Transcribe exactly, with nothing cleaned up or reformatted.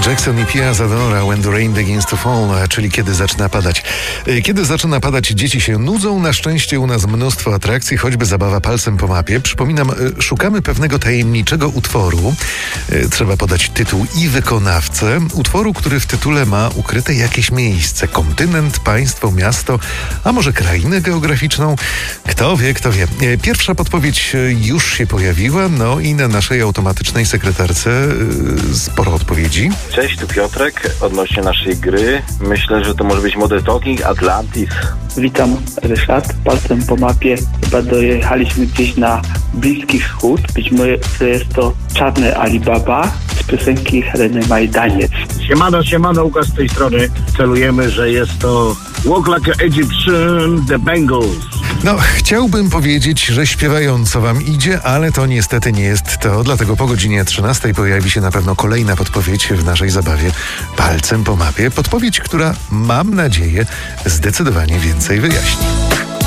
Jackson i Pia Zadora, When the Rain Begins to Fall, czyli kiedy zaczyna padać. Kiedy zaczyna padać, dzieci się nudzą. Na szczęście u nas mnóstwo atrakcji, choćby zabawa palcem po mapie. Przypominam, szukamy pewnego tajemniczego utworu. Trzeba podać tytuł i wykonawcę. Utworu, który w tytule ma ukryte jakieś miejsce. Kontynent, państwo, miasto, a może krainę geograficzną. Kto wie, kto wie. Pierwsza podpowiedź już się pojawiła, no i na naszej automatycznej sekretarce sporo odpowiedzi. Cześć, tu Piotrek. Odnośnie naszej gry, myślę, że to może być Modern Talking Atlantis. Witam, Ryszard. Palcem po mapie chyba dojechaliśmy gdzieś na Bliski Wschód. Być może jest to Czarny Alibaba z piosenki Heleny Majdaniec. Siemano, siemano, Łukasz z tej strony. Celujemy, że jest to Walk Like an Egyptian, The Bangles. No, chciałbym powiedzieć, że śpiewająco wam idzie, ale to niestety nie jest to. Dlatego po godzinie trzynastej pojawi się na pewno kolejna podpowiedź w naszej zabawie Palcem po mapie. Podpowiedź, która, mam nadzieję, zdecydowanie więcej wyjaśni.